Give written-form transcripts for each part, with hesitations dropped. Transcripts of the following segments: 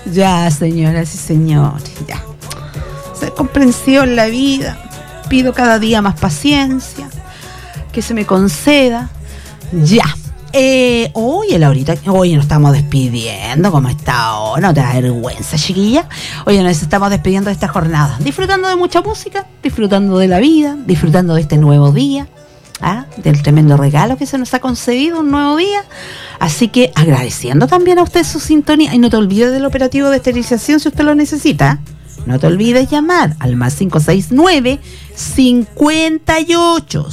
Ya, señoras y señores, ya. Ser comprensivo en la vida. Pido cada día más paciencia, que se me conceda. Ya. Oye, Laurita, hoy nos estamos despidiendo. ¿Cómo está ahora? ¿No te da vergüenza, chiquilla? Oye, nos estamos despidiendo de esta jornada, disfrutando de mucha música, disfrutando de la vida, disfrutando de este nuevo día, del tremendo regalo que se nos ha concedido, un nuevo día. Así que agradeciendo también a usted su sintonía. Y no te olvides del operativo de esterilización si usted lo necesita. No te olvides llamar al más 569 58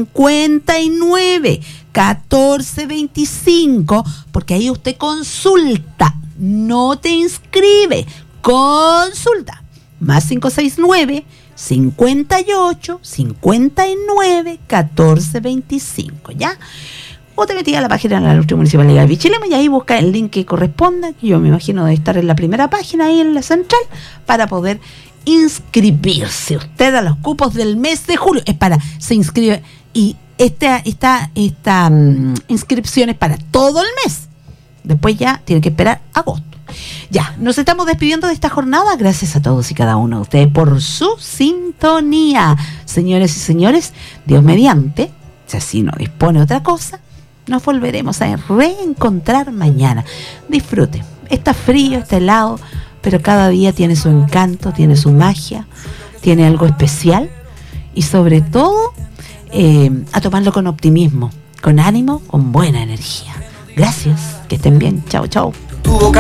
59 14 25, porque ahí usted consulta, no te inscribe, consulta. Más 569 58 59 14 25, ¿ya? O te metí a la página de la Industria Municipal de Pichilemu y ahí busca el link que corresponda, que yo me imagino debe estar en la primera página ahí en la central, para poder inscribirse usted a los cupos del mes de julio. Se inscribe, y esta inscripción es para todo el mes. Después ya tiene que esperar agosto. Ya, nos estamos despidiendo de esta jornada. Gracias a todos y cada uno de ustedes por su sintonía. Señores y señores, Dios mediante, si así no dispone otra cosa, nos volveremos a reencontrar mañana. Disfrute. Está frío, está helado, pero cada día tiene su encanto, tiene su magia, tiene algo especial. Y sobre todo, a tomarlo con optimismo, con ánimo, con buena energía. Gracias, que estén bien. Chao, chao.